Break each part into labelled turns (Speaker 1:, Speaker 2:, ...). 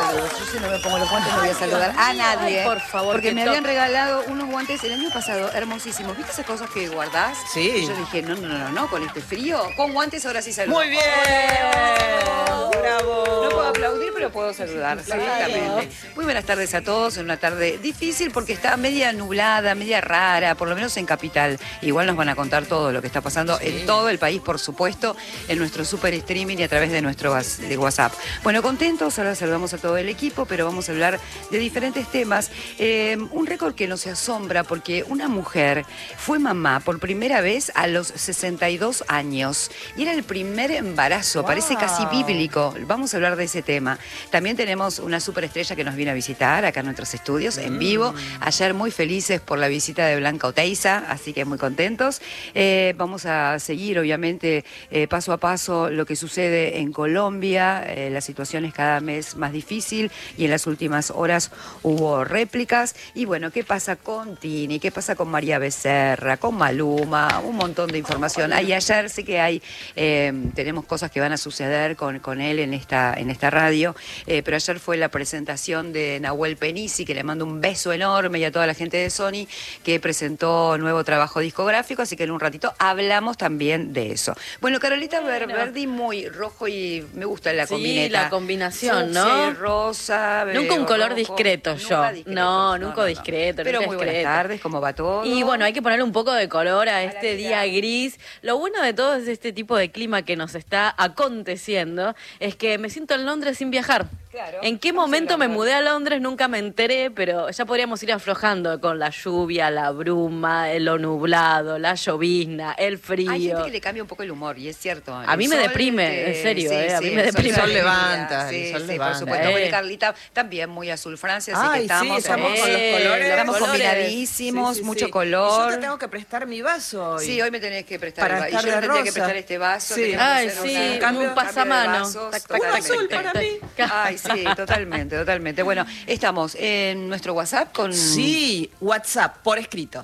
Speaker 1: saludos. Yo si no me pongo los guantes no voy a saludar a nadie.
Speaker 2: Ay, por favor.
Speaker 1: Porque me habían regalado unos guantes el año pasado, hermosísimos. ¿Viste esas cosas que guardás?
Speaker 3: Sí.
Speaker 1: Y yo dije, no, con este frío, con guantes ahora sí saludo.
Speaker 3: Muy bien. Bravo.
Speaker 1: No puedo aplaudir, pero puedo saludar. Exactamente. Muy buenas tardes a todos. En una tarde difícil porque está media nublada, media rara, por lo menos en Capital. Igual nos van a contar todo lo que está pasando en todo el país, por supuesto, en nuestro super streaming y a través de nuestro de WhatsApp. Bueno, contentos, ahora saludamos a todo el equipo, pero vamos a hablar de diferentes temas. Un récord que nos asombra porque una mujer fue mamá por primera vez a los 62 años y era el primer embarazo, parece casi bíblico. Vamos a hablar de ese tema. También tenemos una superestrella que nos viene a visitar acá en nuestros estudios en vivo. Ayer muy felices por la visita de Blanca Oteiza, así que muy contentos. Vamos a seguir, obviamente, paso a paso lo que sucede en Colombia. La situación es cada mes más difícil y en las últimas horas hubo réplicas. Y bueno, ¿qué pasa con Tini? ¿Qué pasa con María Becerra? Con Maluma, un montón de información. Y ayer sé que hay, tenemos cosas que van a suceder con él en esta radio, pero ayer fue la presentación de Nahuel Penisi, que le mando un beso enorme, y a toda la gente de Sony, que presentó nuevo trabajo discográfico, así que en un ratito hablamos también de eso. Bueno, Carolita Verdi, muy rojo y me gusta la combineta.
Speaker 2: Sí, la combinación, ¿no?
Speaker 1: Sí, rosa,
Speaker 2: nunca un color
Speaker 1: rojo.
Speaker 2: discreto yo. Nunca discreto.
Speaker 1: Pero
Speaker 2: nunca
Speaker 1: muy
Speaker 2: discreto.
Speaker 1: buenas tardes, ¿cómo va todo?
Speaker 2: Y bueno, hay que ponerle un poco de color a este día gris. Lo bueno de todo es este tipo de clima que nos está aconteciendo, es que me siento en Londres sin viajar.
Speaker 1: Claro.
Speaker 2: ¿En qué momento me mudé a Londres? Nunca me enteré, pero ya podríamos ir aflojando con la lluvia, la bruma, lo nublado, la llovizna, el frío.
Speaker 1: Hay gente que le cambia un poco el humor, y es cierto.
Speaker 2: A mí me deprime, en serio, a mí me deprime.
Speaker 3: El sol levanta,
Speaker 1: Sí,
Speaker 3: el sol
Speaker 1: sí,
Speaker 3: levanta.
Speaker 1: por supuesto. Bueno, Carlita también muy azul Francia, así
Speaker 3: Ay,
Speaker 1: que estamos,
Speaker 3: sí, estamos con los colores.
Speaker 1: Estamos
Speaker 2: Los colores.
Speaker 1: combinadísimos, mucho
Speaker 3: Y
Speaker 1: color.
Speaker 3: yo te tengo que prestar mi vaso hoy.
Speaker 1: Sí, hoy me tenés que prestar
Speaker 3: Para
Speaker 1: el vaso. Y yo
Speaker 3: estar
Speaker 1: te
Speaker 3: de
Speaker 1: tendría que
Speaker 3: rosa.
Speaker 1: prestar este vaso.
Speaker 3: Sí.
Speaker 1: Tenemos que
Speaker 2: Ay,
Speaker 1: hacer,
Speaker 2: sí,
Speaker 1: o sea,
Speaker 3: cambio-
Speaker 2: un pasamano.
Speaker 1: cambio de vasos,
Speaker 3: Un azul para mí.
Speaker 1: Ay, sí, totalmente. Bueno, estamos en nuestro WhatsApp con...
Speaker 3: Sí, WhatsApp, por escrito.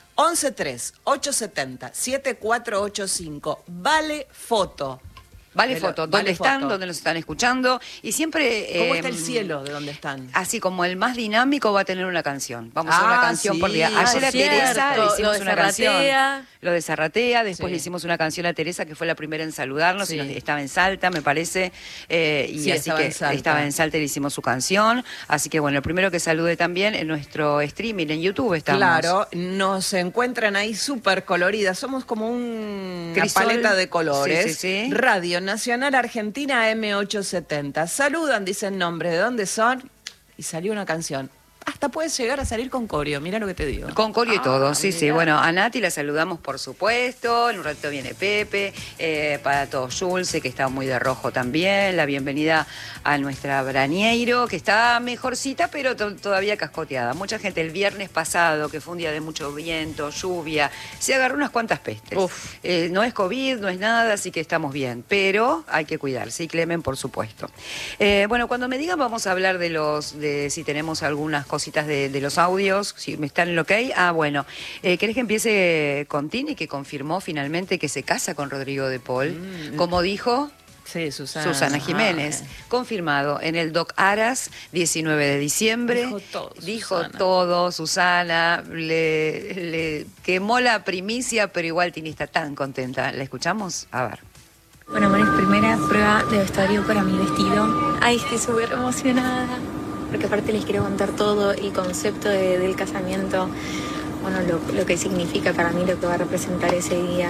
Speaker 3: 113-870-7485. Vale foto.
Speaker 1: Vale foto, ¿dónde
Speaker 3: Vale
Speaker 1: están?
Speaker 3: foto.
Speaker 1: ¿Dónde nos están escuchando? Y siempre...
Speaker 3: ¿Cómo está el cielo de donde están?
Speaker 1: Así como el más dinámico va a tener una canción. Vamos a hacer una canción
Speaker 3: sí.
Speaker 1: por día. Ayer a Teresa le
Speaker 2: Lo
Speaker 1: hicimos
Speaker 2: de
Speaker 1: una canción.
Speaker 2: Zarratea.
Speaker 1: Lo de Zarratea. Después
Speaker 3: Sí.
Speaker 1: le hicimos una canción a Teresa, que fue la primera en saludarnos.
Speaker 3: Sí.
Speaker 1: Y estaba en Salta, me parece. Y
Speaker 3: Sí,
Speaker 1: así
Speaker 3: estaba
Speaker 1: que
Speaker 3: en Salta.
Speaker 1: estaba en Salta y le hicimos su canción. Así que bueno, el primero que salude también en nuestro streaming en YouTube estamos.
Speaker 3: Claro, nos encuentran ahí súper coloridas. Somos como una
Speaker 1: Crisol.
Speaker 3: paleta de colores.
Speaker 1: Sí.
Speaker 3: Radio Nacional Argentina M870. Saludan, dicen nombres, ¿de dónde son? Y salió una canción. Hasta puedes llegar a salir con corio, mira lo que te digo.
Speaker 1: Con corio y todo, sí.
Speaker 3: mirá.
Speaker 1: Bueno, a Nati la saludamos, por supuesto. En un ratito viene Pepe, para todos Julce, que está muy de rojo también. La bienvenida a nuestra Brañeiro, que está mejorcita, pero todavía cascoteada. Mucha gente el viernes pasado, que fue un día de mucho viento, lluvia, se agarró unas cuantas pestes. No es COVID, no es nada, así que estamos bien. Pero hay que cuidarse, y Clemen, por supuesto. Bueno, cuando me digan, vamos a hablar de si tenemos algunas cositas de los audios, si me están en lo que hay. Bueno, ¿querés que empiece con Tini, que confirmó finalmente que se casa con Rodrigo de Paul? Como dijo
Speaker 3: Sí,
Speaker 1: Susana Jiménez, confirmado en el Doc Aras, 19 de diciembre.
Speaker 3: Dijo todo, Susana.
Speaker 1: Todo, Susana, le quemó la primicia, pero igual Tini está tan contenta. ¿La escuchamos? A ver.
Speaker 4: Bueno, es primera prueba de vestuario para mi vestido. Ay, estoy súper emocionada. Porque aparte les quiero contar todo el concepto del casamiento. Bueno, lo que significa para mí, lo que va a representar ese día.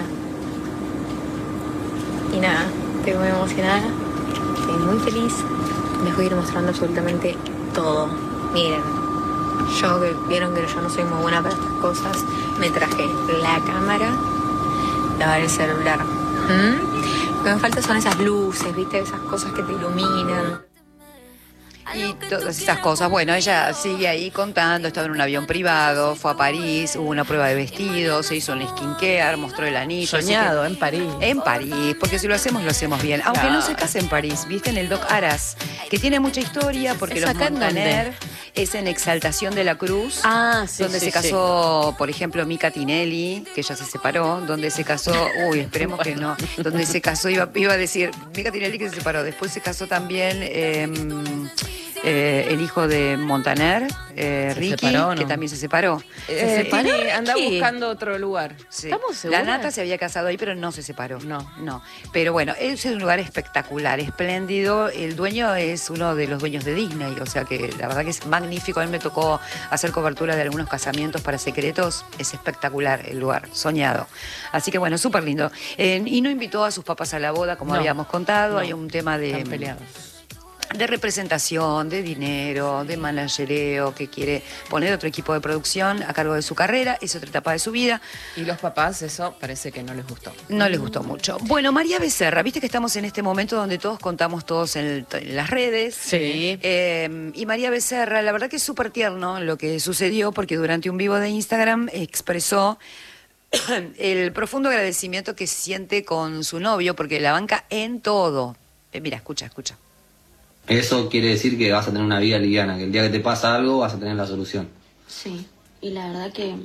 Speaker 4: Y nada, estoy muy emocionada. Estoy muy feliz. Les voy a ir mostrando absolutamente todo. Miren, yo que vieron que yo no soy muy buena para estas cosas, me traje la cámara, el celular. Lo que me falta son esas luces, ¿viste? Esas cosas que te iluminan.
Speaker 1: Y todas esas cosas. Bueno, ella sigue ahí contando, estaba en un avión privado, fue a París, hubo una prueba de vestido, se hizo un skincare, mostró el anillo.
Speaker 3: Soñado, en París.
Speaker 1: En París, porque si lo hacemos bien. Aunque
Speaker 3: Claro.
Speaker 1: no se case en París, viste, en el Doc Aras, que tiene mucha historia, porque
Speaker 2: ¿Es
Speaker 1: los
Speaker 2: acá en
Speaker 1: Montaner es en Exaltación de la Cruz.
Speaker 2: Sí,
Speaker 1: donde se casó, por ejemplo, Mica Tinelli, que ya se separó, donde se casó, esperemos que no, donde se casó, iba a decir, Mica Tinelli que se separó, después se casó también el hijo de Montaner, Ricky,
Speaker 3: separó, ¿no?
Speaker 1: que también se separó.
Speaker 3: Se
Speaker 2: ¿separó,
Speaker 3: anda
Speaker 2: Ricky?
Speaker 3: buscando otro lugar.
Speaker 1: Sí.
Speaker 2: ¿Estamos
Speaker 1: La
Speaker 2: seguras?
Speaker 1: Nata se había casado ahí, pero no se separó.
Speaker 3: No.
Speaker 1: Pero bueno, es un lugar espectacular, espléndido. El dueño es uno de los dueños de Disney, o sea que la verdad que es magnífico. A mí me tocó hacer cobertura de algunos casamientos para secretos. Es espectacular el lugar, soñado. Así que bueno, súper lindo. Y no invitó a sus papás a la boda, como
Speaker 3: No.
Speaker 1: habíamos contado.
Speaker 3: No.
Speaker 1: Hay un tema
Speaker 3: Están peleados.
Speaker 1: de representación, de dinero, de managereo, que quiere poner otro equipo de producción a cargo de su carrera, es otra etapa de su vida.
Speaker 3: Y los papás, eso parece que no les gustó.
Speaker 1: No les gustó mucho. Bueno, María Becerra, viste que estamos en este momento donde todos contamos todos en las redes.
Speaker 2: Sí.
Speaker 1: Y María Becerra, la verdad que es súper tierno lo que sucedió, porque durante un vivo de Instagram expresó el profundo agradecimiento que siente con su novio, porque la banca en todo. Mira, escucha.
Speaker 5: Eso quiere decir que vas a tener una vida liviana, que el día que te pasa algo vas a tener la solución.
Speaker 6: Sí, y la verdad que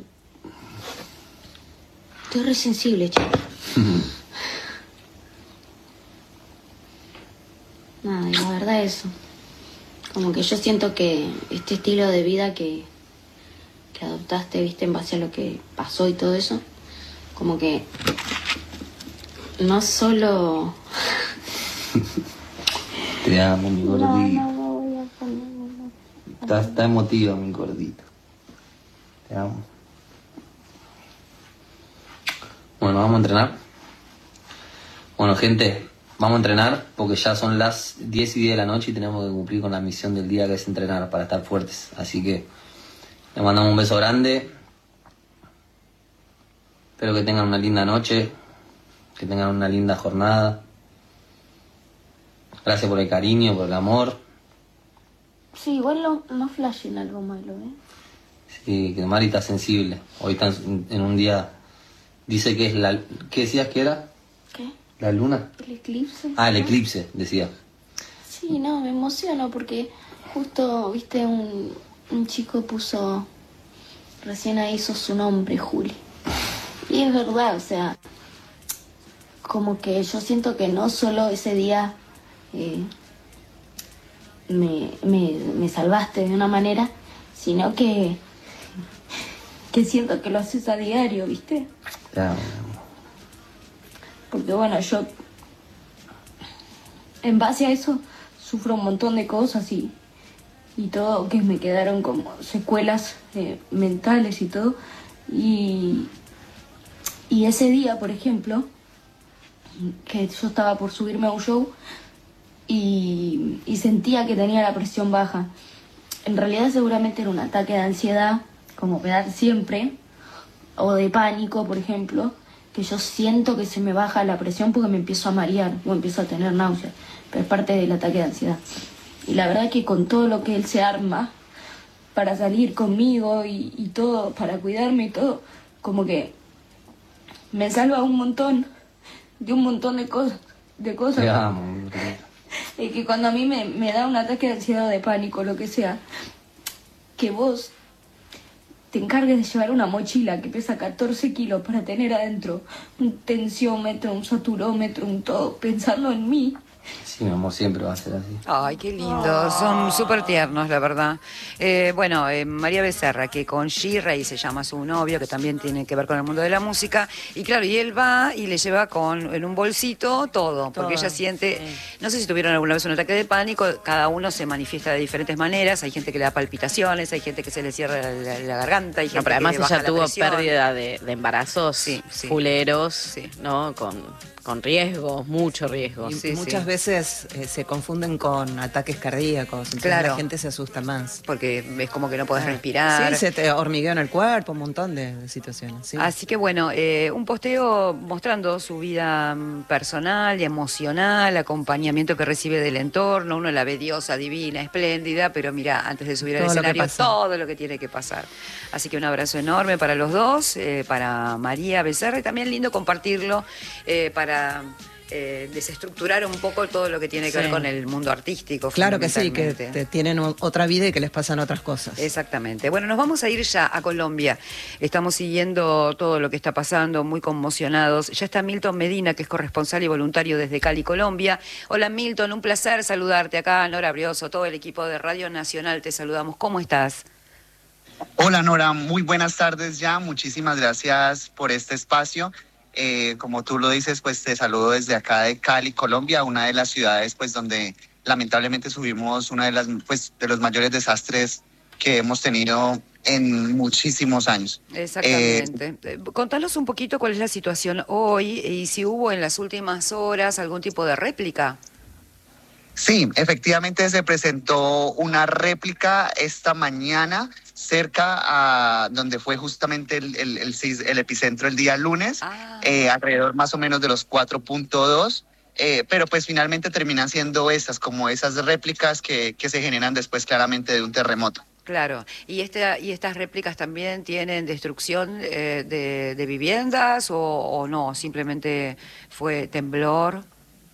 Speaker 6: estoy re sensible, chico. Nada, y la verdad eso. Como que yo siento que este estilo de vida que adoptaste, viste, en base a lo que pasó y todo eso, como que no solo...
Speaker 5: Te amo, mi gordito.
Speaker 6: No voy a poner...
Speaker 5: Está emotivo, mi gordito. Te amo. Bueno, ¿vamos a entrenar? Bueno, gente, vamos a entrenar porque ya son las 10:10 de la noche y tenemos que cumplir con la misión del día, que es entrenar para estar fuertes. Así que les mandamos un beso grande. Espero que tengan una linda noche, que tengan una linda jornada. Gracias por el cariño, por el amor.
Speaker 6: Sí, igual no flashen algo malo, ¿eh?
Speaker 5: Sí, que Mari está sensible. Hoy está en un día... Dice que es la... ¿Qué decías que era?
Speaker 6: ¿Qué?
Speaker 5: ¿La luna?
Speaker 6: ¿El eclipse?
Speaker 5: Ah, el eclipse, decía.
Speaker 6: Sí, no, me emociono porque justo, viste, un chico puso, recién ahí hizo su nombre, Juli. Y es verdad, o sea, como que yo siento que no solo ese día me salvaste de una manera, sino que siento que lo haces a diario, viste.
Speaker 5: Ya,
Speaker 6: Porque bueno, yo en base a eso sufro un montón de cosas y todo, que me quedaron como secuelas mentales y todo. Y ese día, por ejemplo, que yo estaba por subirme a un show y sentía que tenía la presión baja. En realidad seguramente era un ataque de ansiedad, como me da siempre, o de pánico, por ejemplo, que yo siento que se me baja la presión porque me empiezo a marear o empiezo a tener náuseas, pero es parte del ataque de ansiedad. Y la verdad que con todo lo que él se arma para salir conmigo y todo, para cuidarme y todo, como que me salva un montón de cosas.
Speaker 5: te amo, mi gordito.
Speaker 6: Y que cuando a mí me da un ataque de ansiedad o de pánico, lo que sea, que vos te encargues de llevar una mochila que pesa 14 kilos para tener adentro un tensiómetro, un saturómetro, un todo, pensando en mí.
Speaker 5: Sí, mi amor, siempre va a ser así.
Speaker 1: Ay, qué lindo, son súper tiernos, la verdad. Bueno, María Becerra, que con G-Ray se llama su novio, que también tiene que ver con el mundo de la música, y claro, y él va y le lleva en un bolsito todo, porque ella siente, no sé si tuvieron alguna vez un ataque de pánico, cada uno se manifiesta de diferentes maneras, hay gente que le da palpitaciones, hay gente que se le cierra la garganta, hay gente
Speaker 2: No, pero
Speaker 1: que
Speaker 2: además
Speaker 1: le baja
Speaker 2: ella
Speaker 1: la
Speaker 2: tuvo
Speaker 1: presión.
Speaker 2: pérdida de embarazos
Speaker 1: Sí, sí.
Speaker 2: fuleros,
Speaker 1: Sí.
Speaker 2: ¿no? Con riesgos, mucho riesgo.
Speaker 3: Y
Speaker 1: Sí,
Speaker 3: muchas
Speaker 1: sí.
Speaker 3: veces se confunden con ataques cardíacos, entonces
Speaker 1: Claro.
Speaker 3: la gente se asusta más.
Speaker 1: Porque es como que no podés respirar.
Speaker 3: Sí, se te hormiguea en el cuerpo, un montón de situaciones. ¿sí?
Speaker 1: Así que bueno, un posteo mostrando su vida personal y emocional, acompañamiento que recibe del entorno. Uno la ve diosa, divina, espléndida, pero mira, antes de subir al
Speaker 3: Todo lo que
Speaker 1: escenario,
Speaker 3: pasa.
Speaker 1: todo lo que tiene que pasar. Así que un abrazo enorme para los dos, para María Becerra, y también lindo compartirlo para desestructurar un poco todo lo que tiene que ver con el mundo artístico.
Speaker 3: Claro que sí, que
Speaker 1: fundamentalmente.
Speaker 3: tienen otra vida y que les pasan otras cosas.
Speaker 1: Exactamente. Bueno, nos vamos a ir ya a Colombia. Estamos siguiendo todo lo que está pasando, muy conmocionados. Ya está Milton Medina, que es corresponsal y voluntario desde Cali, Colombia. Hola Milton, un placer saludarte acá. Nora Brioso, todo el equipo de Radio Nacional, te saludamos. ¿Cómo estás?
Speaker 7: Hola Nora, muy buenas tardes ya. Muchísimas gracias por este espacio. Como tú lo dices, pues te saludo desde acá de Cali, Colombia, una de las ciudades pues donde lamentablemente subimos una de las pues de los mayores desastres que hemos tenido en muchísimos años.
Speaker 1: Exactamente. Contanos un poquito cuál es la situación hoy y si hubo en las últimas horas algún tipo de réplica.
Speaker 7: Sí, efectivamente se presentó una réplica esta mañana cerca a donde fue justamente el epicentro el día lunes, alrededor más o menos de los 4.2, pero pues finalmente terminan siendo como esas réplicas que se generan después claramente de un terremoto.
Speaker 1: Claro, y estas réplicas también tienen destrucción de viviendas o no, simplemente fue temblor.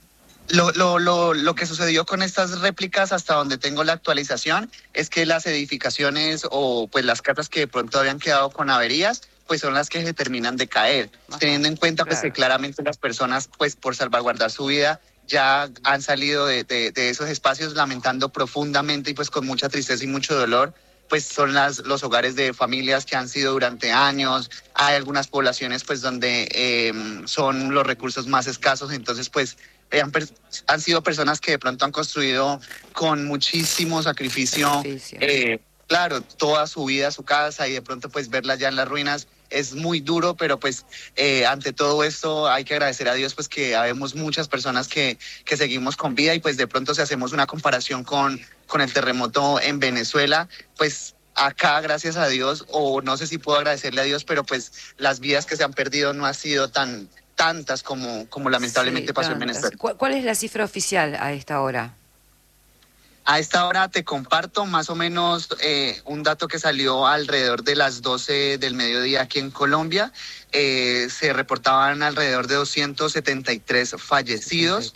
Speaker 7: Lo que sucedió con estas réplicas, hasta donde tengo la actualización, es que las edificaciones o pues las casas que de pronto habían quedado con averías, pues son las que se terminan de caer. Ajá, teniendo en cuenta pues que claramente las personas pues por salvaguardar su vida ya han salido de esos espacios lamentando profundamente y pues con mucha tristeza y mucho dolor. Pues son los hogares de familias que han sido durante años. Hay algunas poblaciones pues donde son los recursos más escasos, entonces pues han sido personas que de pronto han construido con muchísimo sacrificio, claro, toda su vida, su casa, y de pronto pues verla ya en las ruinas es muy duro, pero pues ante todo esto hay que agradecer a Dios pues que habemos muchas personas que seguimos con vida, y pues de pronto si hacemos una comparación con el terremoto en Venezuela, pues acá gracias a Dios, o no sé si puedo agradecerle a Dios, pero pues las vidas que se han perdido no han sido tantas como lamentablemente pasó en Venezuela.
Speaker 1: ¿Cuál es la cifra oficial a esta hora?
Speaker 7: A esta hora te comparto más o menos un dato que salió alrededor de las 12 del mediodía aquí en Colombia. Se reportaban alrededor de 273 fallecidos,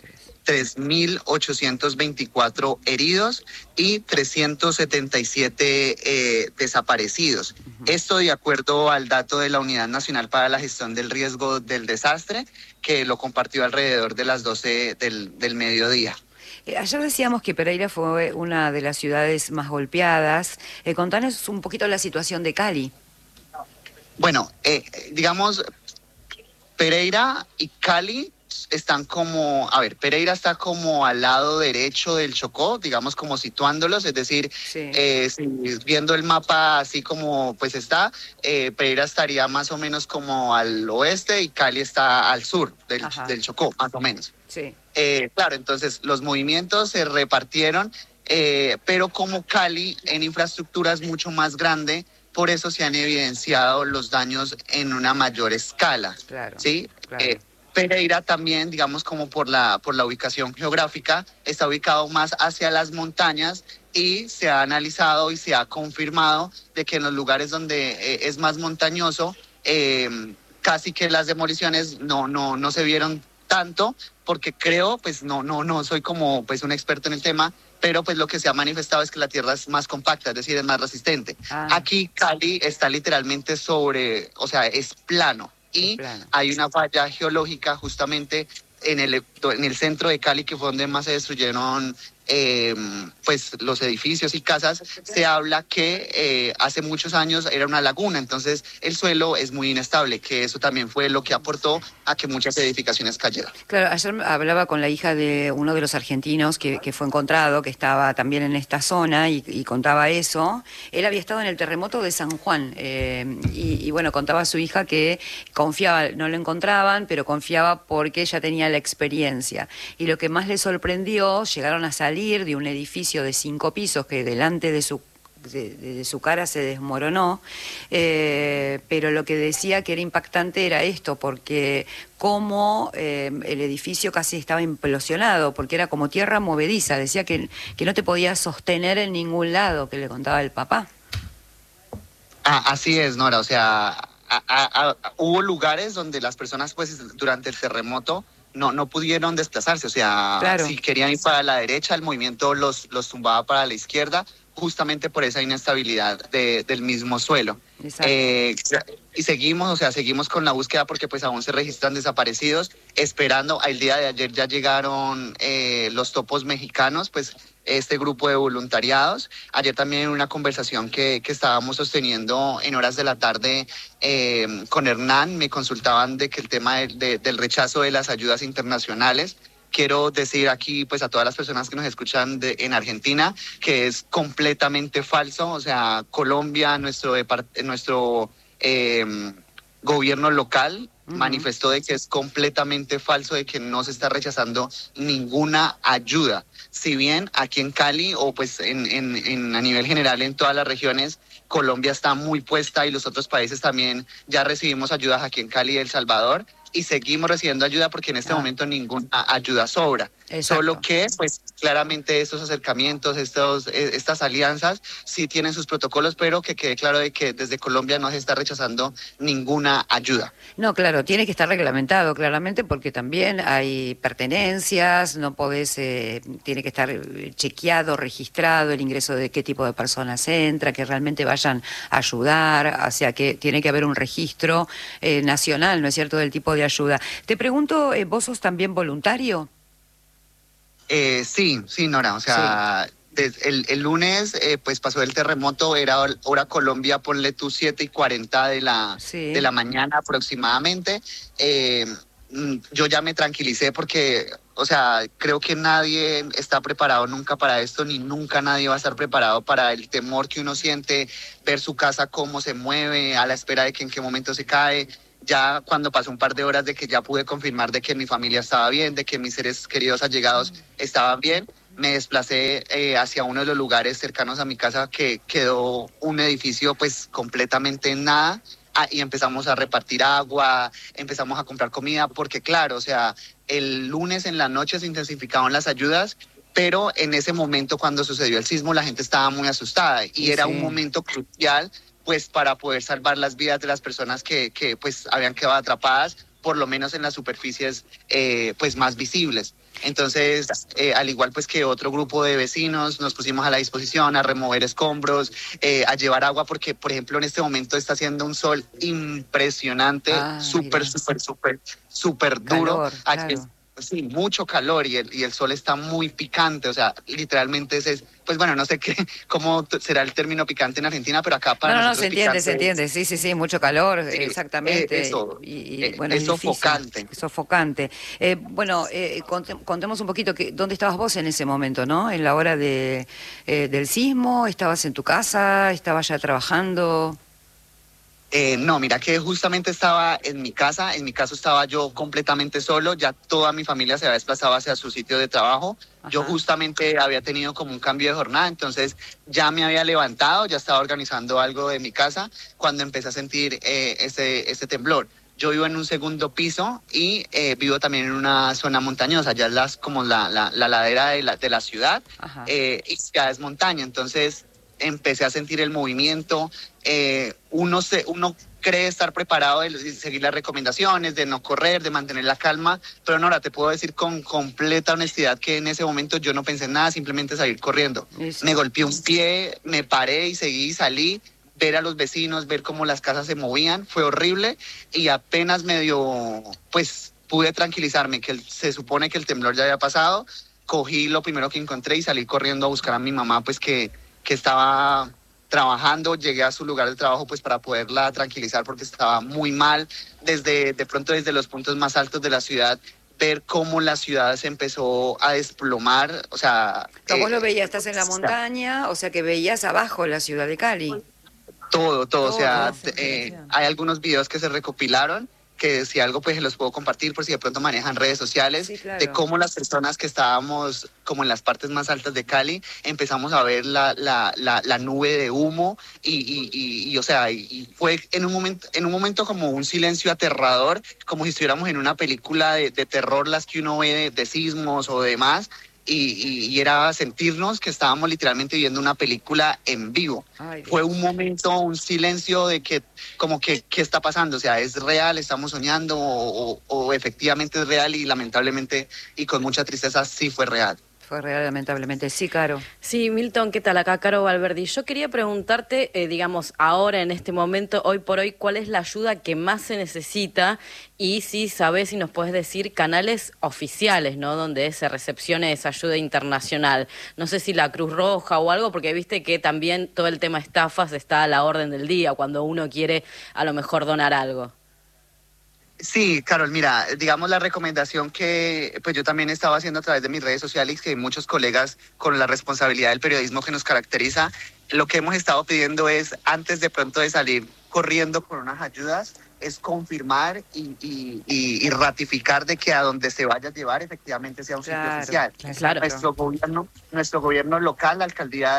Speaker 7: 3.824 heridos y 377 desaparecidos. Esto de acuerdo al dato de la Unidad Nacional para la Gestión del Riesgo del Desastre, que lo compartió alrededor de las 12 del mediodía.
Speaker 1: Ayer decíamos que Pereira fue una de las ciudades más golpeadas. Contanos un poquito la situación de Cali.
Speaker 7: Bueno, digamos, Pereira y Cali están como, Pereira está como al lado derecho del Chocó, digamos como situándolos, es decir, viendo el mapa así como pues está, Pereira estaría más o menos como al oeste y Cali está al sur del Chocó, más o menos.
Speaker 1: Sí.
Speaker 7: Claro, entonces los movimientos se repartieron, pero como Cali en infraestructura es mucho más grande, por eso se han evidenciado los daños en una mayor escala.
Speaker 1: Claro,
Speaker 7: ¿sí?
Speaker 1: Claro.
Speaker 7: Pereira también, digamos como por la ubicación geográfica, está ubicado más hacia las montañas, y se ha analizado y se ha confirmado de que en los lugares donde es más montañoso, casi que las demoliciones no se vieron tanto, porque creo, pues no soy como pues un experto en el tema, pero pues lo que se ha manifestado es que la tierra es más compacta, es decir, es más resistente. Aquí Cali está literalmente es plano, y hay una falla geológica justamente en el centro de Cali, que fue donde más se destruyeron pues los edificios y casas. Se habla que hace muchos años era una laguna, entonces el suelo es muy inestable, que eso también fue lo que aportó a que muchas edificaciones cayeran.
Speaker 1: Claro, ayer hablaba con la hija de uno de los argentinos que fue encontrado, que estaba también en esta zona, y contaba eso. Él había estado en el terremoto de San Juan, y bueno, contaba a su hija que confiaba, no lo encontraban, pero confiaba porque ella tenía la experiencia. Y lo que más le sorprendió, llegaron a salir de un edificio de 5 pisos que delante de su cara se desmoronó, pero lo que decía que era impactante era esto, porque como el edificio casi estaba implosionado, porque era como tierra movediza, decía que no te podías sostener en ningún lado, que le contaba el papá.
Speaker 7: Así es, Nora, o sea, hubo lugares donde las personas pues durante el terremoto no pudieron desplazarse, o sea,
Speaker 1: Claro.
Speaker 7: si querían ir para la derecha, el movimiento los tumbaba para la izquierda, justamente por esa inestabilidad del mismo suelo.
Speaker 1: Exacto.
Speaker 7: Y seguimos con la búsqueda porque pues aún se registran desaparecidos, esperando, al día de ayer ya llegaron los topos mexicanos, pues este grupo de voluntariados. Ayer también en una conversación que estábamos sosteniendo en horas de la tarde con Hernán, me consultaban de que el tema del rechazo de las ayudas internacionales. Quiero decir aquí pues a todas las personas que nos escuchan en Argentina que es completamente falso. O sea, Colombia, nuestro gobierno local manifestó de que es completamente falso, de que no se está rechazando ninguna ayuda. Si bien aquí en Cali o pues a nivel general en todas las regiones, Colombia está muy puesta y los otros países también ya recibimos ayudas aquí en Cali y El Salvador y seguimos recibiendo ayuda porque en este momento ninguna ayuda sobra.
Speaker 1: Exacto.
Speaker 7: Solo que pues claramente estos acercamientos, estas alianzas sí tienen sus protocolos, pero que quede claro de que desde Colombia no se está rechazando ninguna ayuda.
Speaker 1: No, claro, tiene que estar reglamentado claramente porque también hay pertenencias, no podés, tiene que estar chequeado, registrado el ingreso de qué tipo de personas entra, que realmente vayan a ayudar, o sea que tiene que haber un registro nacional, ¿no es cierto?, del tipo de ayuda. Te pregunto, ¿vos sos también voluntario?
Speaker 7: Sí, Nora, o sea, el lunes pues pasó el terremoto, era hora Colombia, ponle tú 7:40 de la mañana aproximadamente. Yo ya me tranquilicé porque, o sea, creo que nadie está preparado nunca para esto, ni nunca nadie va a estar preparado para el temor que uno siente, ver su casa cómo se mueve, a la espera de que en qué momento se cae. Ya cuando pasó un par de horas de que ya pude confirmar de que mi familia estaba bien, de que mis seres queridos allegados estaban bien, me desplacé hacia uno de los lugares cercanos a mi casa que quedó un edificio pues completamente en nada. Y empezamos a repartir agua, empezamos a comprar comida, porque claro, o sea, el lunes en la noche se intensificaron las ayudas, pero en ese momento cuando sucedió el sismo la gente estaba muy asustada y era un momento crucial pues para poder salvar las vidas de las personas que pues habían quedado atrapadas, por lo menos en las superficies pues más visibles. Entonces, al igual pues que otro grupo de vecinos, nos pusimos a la disposición a remover escombros, a llevar agua, porque por ejemplo en este momento está haciendo un sol impresionante, súper duro.
Speaker 1: Calor,
Speaker 7: Aquí
Speaker 1: claro.
Speaker 7: sí, mucho calor y el sol está muy picante, o sea, literalmente pues bueno, no sé cómo será el término picante en Argentina, pero acá para
Speaker 1: No,
Speaker 7: nosotros
Speaker 1: se entiende, sí, mucho calor,
Speaker 7: Sí,
Speaker 1: exactamente.
Speaker 7: eso,
Speaker 1: Bueno,
Speaker 7: es sofocante.
Speaker 1: difícil, sofocante. Bueno, contemos un poquito dónde estabas vos en ese momento, ¿no? En la hora del sismo, ¿estabas en tu casa? ¿Estabas ya trabajando?
Speaker 7: No, mira que justamente estaba en mi casa estaba yo completamente solo, ya toda mi familia se había desplazado hacia su sitio de trabajo. Yo justamente había tenido como un cambio de jornada, entonces ya me había levantado, ya estaba organizando algo de mi casa cuando empecé a sentir ese temblor. Yo vivo en un segundo piso y vivo también en una zona montañosa, ya es como la ladera de la ciudad, y ya es montaña, entonces empecé a sentir el movimiento. Uno cree estar preparado de seguir las recomendaciones, de no correr, de mantener la calma, pero Nora, te puedo decir con completa honestidad que en ese momento yo no pensé en nada, simplemente salir corriendo. Me golpeé un pie, me paré y salí, ver a los vecinos, ver cómo las casas se movían, fue horrible y apenas pues pude tranquilizarme, que se supone que el temblor ya había pasado, cogí lo primero que encontré y salí corriendo a buscar a mi mamá, pues que estaba trabajando. Llegué a su lugar de trabajo pues para poderla tranquilizar porque estaba muy mal. De pronto desde los puntos más altos de la ciudad, ver cómo la ciudad se empezó a desplomar, o sea...
Speaker 1: Vos lo veías, estás en la montaña, o sea que veías abajo la ciudad de Cali.
Speaker 7: Todo, o sea, hay algunos videos que se recopilaron, que si algo pues los puedo compartir por si de pronto manejan redes sociales, de cómo las personas que estábamos como en las partes más altas de Cali empezamos a ver la nube de humo y o sea, y fue en un momento como un silencio aterrador, como si estuviéramos en una película de terror, las que uno ve de sismos o demás. y era sentirnos que estábamos literalmente viendo una película en vivo.
Speaker 1: Ay,
Speaker 7: Fue un momento, un silencio de que, como que, ¿qué está pasando? O sea, ¿es real? ¿Estamos soñando? ¿O efectivamente es real? Y lamentablemente, y con mucha tristeza, sí fue real.
Speaker 1: Fue real, lamentablemente. Sí, Caro.
Speaker 2: Sí, Milton, ¿qué tal? Acá Caro Valverdi. Yo quería preguntarte, digamos, ahora, en este momento, hoy por hoy, ¿cuál es la ayuda que más se necesita? Y si sabés, si nos puedes decir canales oficiales, ¿no? Donde se recepcione esa ayuda internacional. No sé si la Cruz Roja o algo, porque viste que también todo el tema estafas está a la orden del día, cuando uno quiere a lo mejor donar algo.
Speaker 7: Sí, Carol, mira, digamos la recomendación que pues yo también estaba haciendo a través de mis redes sociales, que muchos colegas con la responsabilidad del periodismo que nos caracteriza, lo que hemos estado pidiendo es, antes de pronto de salir corriendo con unas ayudas, es confirmar y ratificar de que a donde se vaya a llevar efectivamente sea un sitio oficial.
Speaker 2: Claro.
Speaker 7: Nuestro gobierno local, la alcaldía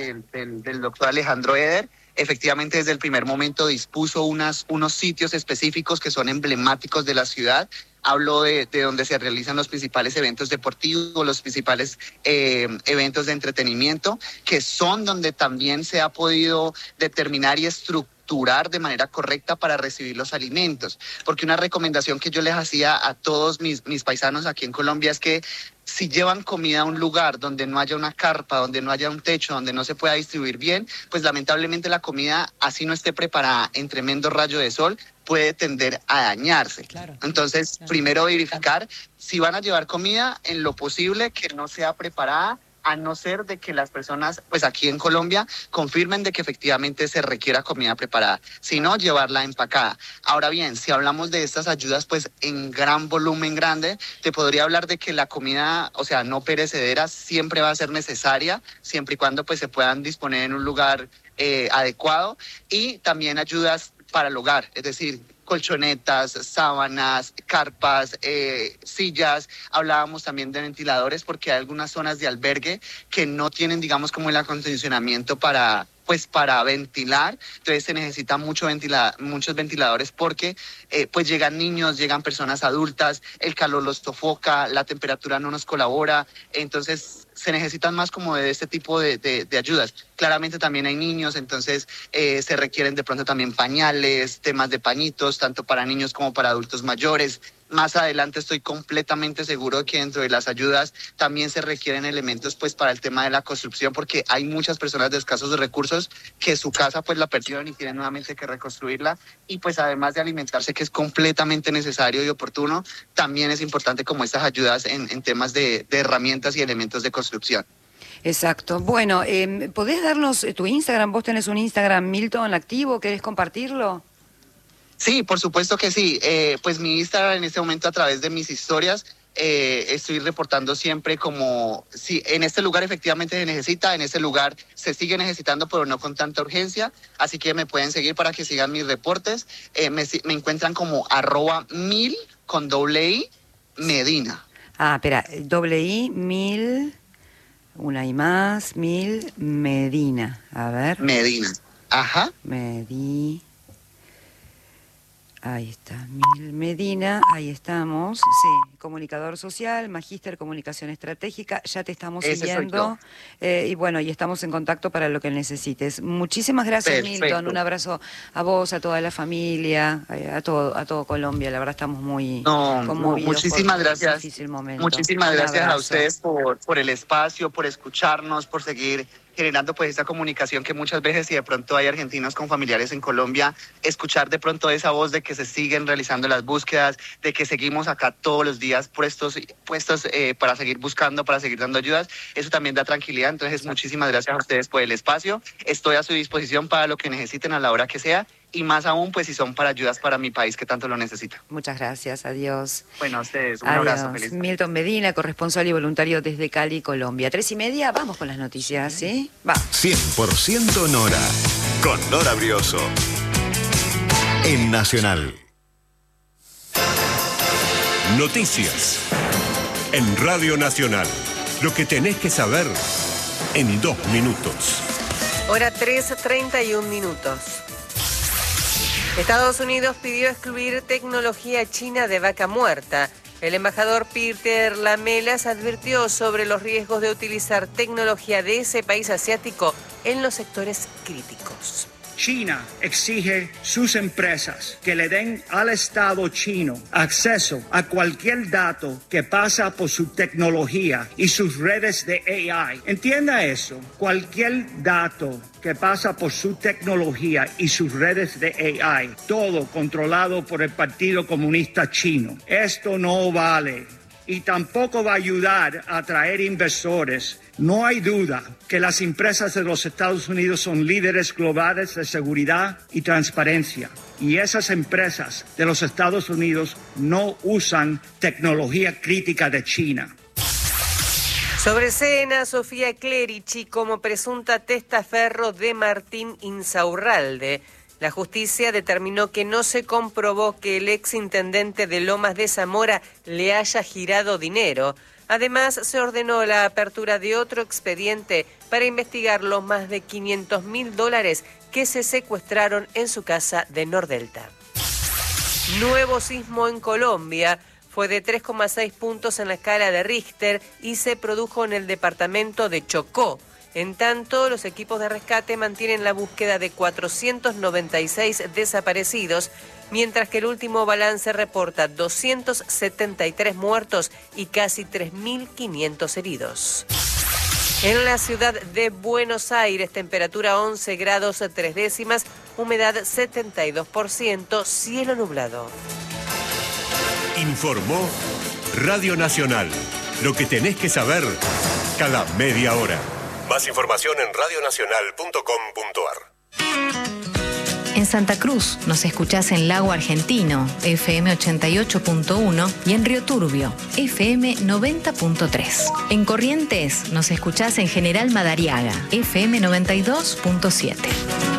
Speaker 7: del doctor Alejandro Eder, efectivamente desde el primer momento dispuso unos sitios específicos que son emblemáticos de la ciudad. Hablo de donde se realizan los principales eventos deportivos, los principales eventos de entretenimiento, que son donde también se ha podido determinar y estructurar de manera correcta para recibir los alimentos. Porque una recomendación que yo les hacía a todos mis paisanos aquí en Colombia es que si llevan comida a un lugar donde no haya una carpa, donde no haya un techo, donde no se pueda distribuir bien, pues lamentablemente la comida, así no esté preparada en tremendo rayo de sol, puede tender a dañarse.
Speaker 3: Claro.
Speaker 7: Entonces, primero verificar si van a llevar comida, en lo posible que no sea preparada, a no ser de que las personas, pues aquí en Colombia, confirmen de que efectivamente se requiera comida preparada, si no, llevarla empacada. Ahora bien, si hablamos de estas ayudas, pues en gran volumen grande, te podría hablar de que la comida, o sea, no perecedera, siempre va a ser necesaria, siempre y cuando pues se puedan disponer en un lugar adecuado, y también ayudas para el hogar, es decir, colchonetas, sábanas, carpas, sillas. Hablábamos también de ventiladores porque hay algunas zonas de albergue que no tienen, digamos, como el acondicionamiento para ventilar. Entonces se necesitan muchos ventiladores porque pues llegan niños, llegan personas adultas, el calor los sofoca, la temperatura no nos colabora, entonces se necesitan más como de este tipo de ayudas. Claramente también hay niños, entonces se requieren de pronto también pañales, temas de pañitos, tanto para niños como para adultos mayores. Más adelante estoy completamente seguro de que dentro de las ayudas también se requieren elementos pues para el tema de la construcción, porque hay muchas personas de escasos recursos que su casa pues la perdieron y tienen nuevamente que reconstruirla, y pues además de alimentarse, que es completamente necesario y oportuno, también es importante como estas ayudas en temas de herramientas y elementos de construcción.
Speaker 1: Exacto. Bueno, ¿podés darnos tu Instagram? ¿Vos tenés un Instagram, Milton, activo? ¿Querés compartirlo?
Speaker 7: Sí, por supuesto que sí. Pues mi Instagram en este momento, a través de mis historias, estoy reportando siempre como si en este lugar efectivamente se necesita, en este lugar se sigue necesitando, pero no con tanta urgencia. Así que me pueden seguir para que sigan mis reportes. Me encuentran como @mil con doble I Medina.
Speaker 1: Ah, espera, doble I, Mil, una I más, Mil, Medina. A ver.
Speaker 7: Medina. Ajá.
Speaker 1: Ahí está, Mil Medina, ahí estamos. Sí, comunicador social, magíster comunicación estratégica, ya te estamos siguiendo. Y bueno, y estamos en contacto para lo que necesites. Muchísimas gracias,
Speaker 7: Perfecto.
Speaker 1: Milton. Un abrazo a vos, a toda la familia, a todo Colombia. La verdad estamos muy conmovidos.
Speaker 7: Muchísimas
Speaker 1: por
Speaker 7: gracias.
Speaker 1: este difícil momento.
Speaker 7: Muchísimas
Speaker 1: Un
Speaker 7: gracias a
Speaker 1: abrazo.
Speaker 7: ustedes por el espacio, por escucharnos, por seguir generando pues esa comunicación que muchas veces, si de pronto hay argentinos con familiares en Colombia, escuchar de pronto esa voz de que se siguen realizando las búsquedas, de que seguimos acá todos los días puestos para seguir buscando, para seguir dando ayudas, eso también da tranquilidad. Entonces, muchísimas gracias a ustedes por el espacio. Estoy a su disposición para lo que necesiten a la hora que sea, y más aún pues si son para ayudas para mi país que tanto lo necesita.
Speaker 1: Muchas gracias, adiós.
Speaker 7: Bueno, a ustedes, un
Speaker 1: Adiós.
Speaker 7: abrazo, feliz.
Speaker 1: Milton Medina, corresponsal y voluntario desde Cali, Colombia. 3:30, vamos con las noticias, ¿sí? Va.
Speaker 8: 100% Nora, con Nora Brioso, en Nacional.
Speaker 9: Noticias en Radio Nacional. Lo que tenés que saber en 2 minutos.
Speaker 10: Hora 3:31. Estados Unidos pidió excluir tecnología china de vaca muerta. El embajador Peter Lamelas advirtió sobre los riesgos de utilizar tecnología de ese país asiático en los sectores críticos.
Speaker 11: China exige sus empresas que le den al Estado chino acceso a cualquier dato que pasa por su tecnología y sus redes de AI. Entienda eso, cualquier dato que pasa por su tecnología y sus redes de AI, todo controlado por el Partido Comunista Chino. Esto no vale. Y tampoco va a ayudar a atraer inversores. No hay duda que las empresas de los Estados Unidos son líderes globales de seguridad y transparencia. Y esas empresas de los Estados Unidos no usan tecnología crítica de China.
Speaker 10: Sobresena Sofía Clerici como presunta testaferro de Martín Insaurralde. La justicia determinó que no se comprobó que el exintendente de Lomas de Zamora le haya girado dinero. Además, se ordenó la apertura de otro expediente para investigar los más de $500.000 que se secuestraron en su casa de Nordelta. Nuevo sismo en Colombia. Fue de 3,6 puntos en la escala de Richter y se produjo en el departamento de Chocó. En tanto, los equipos de rescate mantienen la búsqueda de 496 desaparecidos, mientras que el último balance reporta 273 muertos y casi 3.500 heridos. En la ciudad de Buenos Aires, temperatura 11 grados 3 décimas, humedad 72%, cielo nublado.
Speaker 9: Informó Radio Nacional. Lo que tenés que saber cada media hora. Más información en radionacional.com.ar.
Speaker 12: En Santa Cruz nos escuchás en Lago Argentino, FM 88.1 y en Río Turbio, FM 90.3. En Corrientes nos escuchás en General Madariaga, FM 92.7.